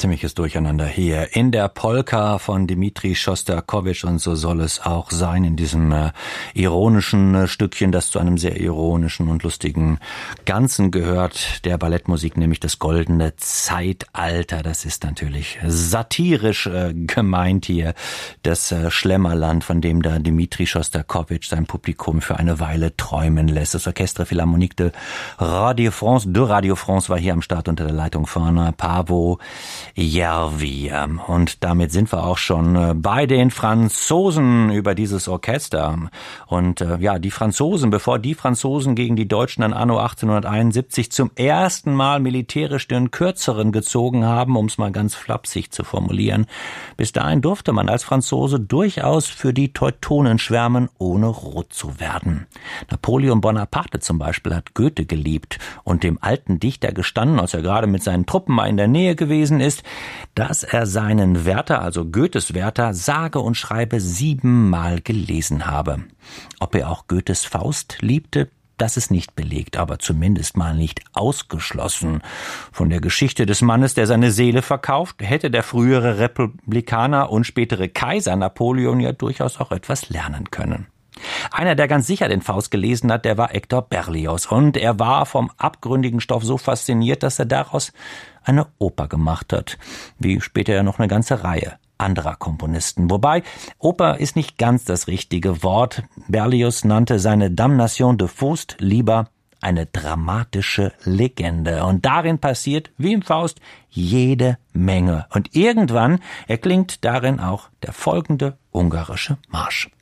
Ziemliches Durcheinander hier in der Polka von Dmitri Schostakowitsch, und so soll es auch sein in diesem ironischen Stückchen, das zu einem sehr ironischen und lustigen Ganzen gehört, der Ballettmusik, nämlich das goldene Zeitalter. Das ist natürlich satirisch gemeint hier, das Schlemmerland, von dem da Dmitri Schostakowitsch sein Publikum für eine Weile träumen lässt. Das Orchestre Philharmonique de Radio France war hier am Start unter der Leitung von Paavo Järvi. Und damit sind wir auch schon bei den Franzosen über dieses Orchester. Und die Franzosen, bevor die Franzosen gegen die Deutschen an anno 1871 zum ersten Mal militärisch den Kürzeren gezogen haben, um es mal ganz flapsig zu formulieren, bis dahin durfte man als Franzose durchaus für die Teutonen schwärmen, ohne rot zu werden. Napoleon Bonaparte zum Beispiel hat Goethe geliebt und dem alten Dichter gestanden, als er gerade mit seinen Truppen mal in der Nähe gewesen ist, dass er seinen Werther, also Goethes Werther, sage und schreibe 7-mal gelesen habe. Ob er auch Goethes Faust liebte, das ist nicht belegt, aber zumindest mal nicht ausgeschlossen. Von der Geschichte des Mannes, der seine Seele verkauft, hätte der frühere Republikaner und spätere Kaiser Napoleon ja durchaus auch etwas lernen können. Einer, der ganz sicher den Faust gelesen hat, der war Hector Berlioz, und er war vom abgründigen Stoff so fasziniert, dass er daraus eine Oper gemacht hat, wie später ja noch eine ganze Reihe anderer Komponisten. Wobei, Oper ist nicht ganz das richtige Wort. Berlioz nannte seine Damnation de Faust lieber eine dramatische Legende. Und darin passiert, wie im Faust, jede Menge. Und irgendwann erklingt darin auch der folgende ungarische Marsch.